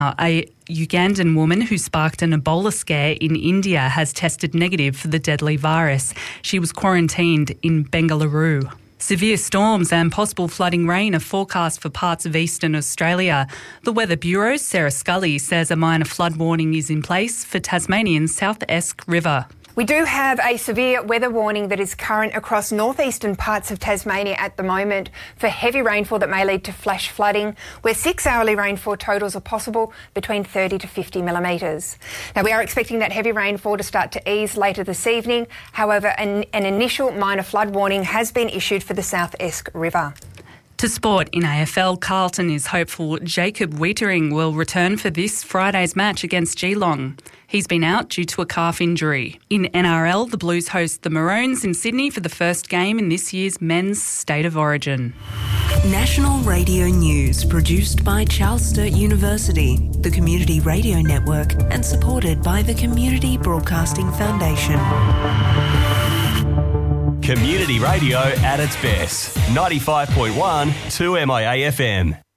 A Ugandan woman who sparked an Ebola scare in India has tested negative for the deadly virus. She was quarantined in Bengaluru. Severe storms and possible flooding rain are forecast for parts of eastern Australia. The Weather Bureau's Sarah Scully says a minor flood warning is in place for Tasmania's South Esk River. We do have a severe weather warning that is current across northeastern parts of Tasmania at the moment for heavy rainfall that may lead to flash flooding, where 6 hourly rainfall totals are possible between 30 to 50 millimetres. Now, we are expecting that heavy rainfall to start to ease later this evening. However, an initial minor flood warning has been issued for the South Esk River. To sport in AFL, Carlton is hopeful Jacob Wietering will return for this Friday's match against Geelong. He's been out due to a calf injury. In NRL, the Blues host the Maroons in Sydney for the first game in this year's Men's State of Origin. National Radio News, produced by Charles Sturt University, the Community Radio Network, and supported by the Community Broadcasting Foundation. Community radio at its best. 95.1 2MIA FM.